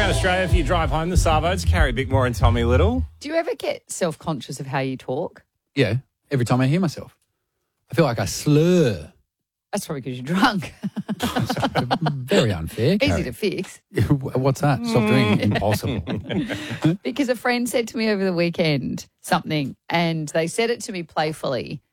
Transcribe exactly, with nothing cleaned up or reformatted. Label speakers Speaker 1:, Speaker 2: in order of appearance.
Speaker 1: Out Australia, if you drive home, the Savo, Carrie Bickmore and Tommy Little.
Speaker 2: Do you ever get self-conscious of how you talk?
Speaker 3: Yeah, every time I hear myself. I feel like I slur.
Speaker 2: That's probably because you're drunk.
Speaker 3: Very unfair.
Speaker 2: Easy
Speaker 3: Carrie.
Speaker 2: to fix.
Speaker 3: What's that? Stop doing it. Impossible.
Speaker 2: Because a friend said to me over the weekend something, and they said it to me playfully,